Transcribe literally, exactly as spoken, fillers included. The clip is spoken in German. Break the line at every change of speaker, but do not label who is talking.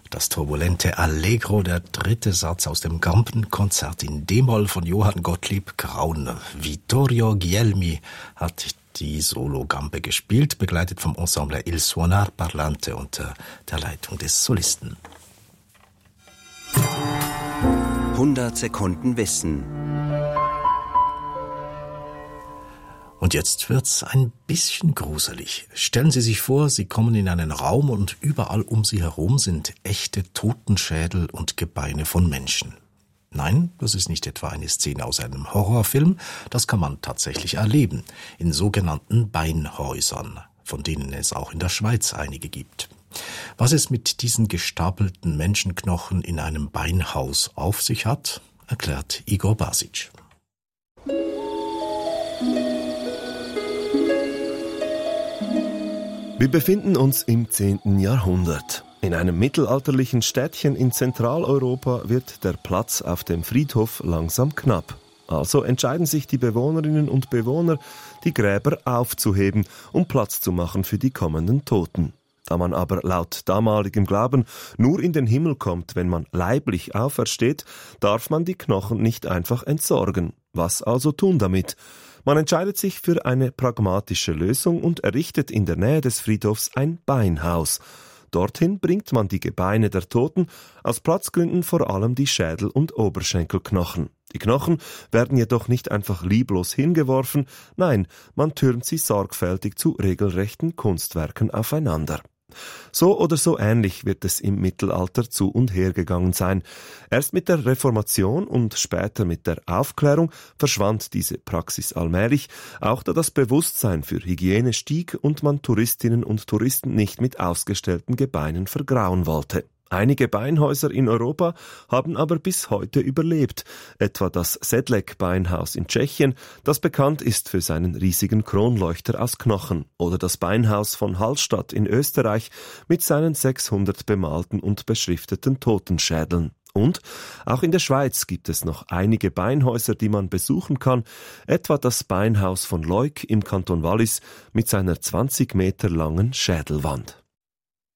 Das turbulente Allegro, der dritte Satz aus dem Gampenkonzert in D-Moll von Johann Gottlieb Graun. Vittorio Guglielmi hat die Solo-Gampe gespielt, begleitet vom Ensemble Il Suonar Parlante unter der Leitung des Solisten.
hundert Sekunden Wissen.
Und jetzt wird's ein bisschen gruselig. Stellen Sie sich vor, Sie kommen in einen Raum und überall um Sie herum sind echte Totenschädel und Gebeine von Menschen. Nein, das ist nicht etwa eine Szene aus einem Horrorfilm, das kann man tatsächlich erleben, in sogenannten Beinhäusern, von denen es auch in der Schweiz einige gibt. Was es mit diesen gestapelten Menschenknochen in einem Beinhaus auf sich hat, erklärt Igor Basic.
Wir befinden uns im zehnten Jahrhundert. In einem mittelalterlichen Städtchen in Zentraleuropa wird der Platz auf dem Friedhof langsam knapp. Also entscheiden sich die Bewohnerinnen und Bewohner, die Gräber aufzuheben, um Platz zu machen für die kommenden Toten. Da man aber laut damaligem Glauben nur in den Himmel kommt, wenn man leiblich aufersteht, darf man die Knochen nicht einfach entsorgen. Was also tun damit? Man entscheidet sich für eine pragmatische Lösung und errichtet in der Nähe des Friedhofs ein Beinhaus. Dorthin bringt man die Gebeine der Toten, aus Platzgründen vor allem die Schädel- und Oberschenkelknochen. Die Knochen werden jedoch nicht einfach lieblos hingeworfen, nein, man türmt sie sorgfältig zu regelrechten Kunstwerken aufeinander. So oder so ähnlich wird es im Mittelalter zu und her gegangen sein. Erst mit der Reformation und später mit der Aufklärung verschwand diese Praxis allmählich, auch da das Bewusstsein für Hygiene stieg und man Touristinnen und Touristen nicht mit ausgestellten Gebeinen vergrauen wollte. Einige Beinhäuser in Europa haben aber bis heute überlebt, etwa das Sedlec-Beinhaus in Tschechien, das bekannt ist für seinen riesigen Kronleuchter aus Knochen, oder das Beinhaus von Hallstatt in Österreich mit seinen sechshundert bemalten und beschrifteten Totenschädeln. Und auch in der Schweiz gibt es noch einige Beinhäuser, die man besuchen kann, etwa das Beinhaus von Leuk im Kanton Wallis mit seiner zwanzig Meter langen Schädelwand.